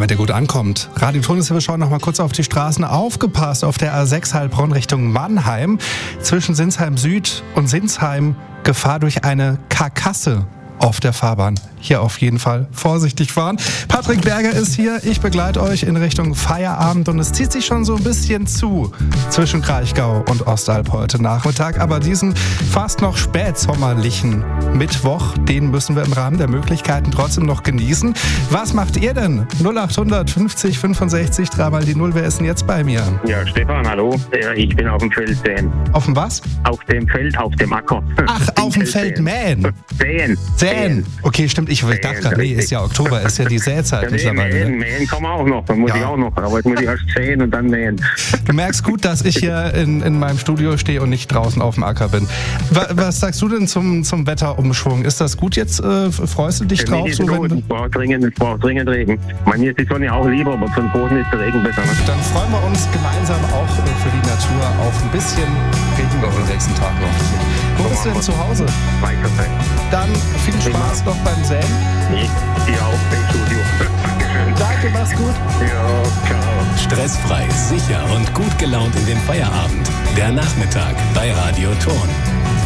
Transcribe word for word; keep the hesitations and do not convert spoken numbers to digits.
der gut ankommt. Radio Turnes, wir schauen noch mal kurz auf die Straßen. Aufgepasst auf der A sechs Heilbronn Richtung Mannheim. Zwischen Sinsheim Süd und Sinsheim Gefahr durch eine Karkasse auf der Fahrbahn. Hier auf jeden Fall vorsichtig fahren. Patrick Berger ist hier. Ich begleite euch in Richtung Feierabend und es zieht sich schon so ein bisschen zu zwischen Kraichgau und Ostalb heute Nachmittag. Aber diesen fast noch spätsommerlichen Mittwoch, den müssen wir im Rahmen der Möglichkeiten trotzdem noch genießen. Was macht ihr denn? null acht fünfzig fünfundsechzig, dreimal die Null. Wer ist denn jetzt bei mir? Ja, Stefan, hallo. Ich bin auf dem Feld säen. Auf dem was? Auf dem Feld, auf dem Acker. Ach, auf dem Feld mähen. Säen. Säen. Okay, stimmt. Ich dachte gerade, nee, ist ja Oktober, ist ja die Säzeit ja, mittlerweile. Mähen, mähen kann man auch noch, dann muss ja. ich auch noch. Aber jetzt muss ich erst säen und dann mähen. Du merkst gut, dass ich hier in, in meinem Studio stehe und nicht draußen auf dem Acker bin. Was, was sagst du denn zum, zum Wetterumschwung? Ist das gut jetzt? Äh, freust du dich Für drauf? Mich ist so, es gut. Ich brauche dringend, ich brauche dringend Regen. Man, mir ist die Sonne auch lieber, aber zum Boden ist der Regen besser. Ne? Dann freuen wir uns gemeinsam auch für die Natur auf ein bisschen Regen in den nächsten Tagen hoffentlich. Wo bist du denn zu Hause? Weitersein. Dann viel Spaß noch beim Säen. Ich dir auch im Studio. Dankeschön. Danke, mach's gut. Ja, ciao. Stressfrei, sicher und gut gelaunt in den Feierabend. Der Nachmittag bei Radio Turn.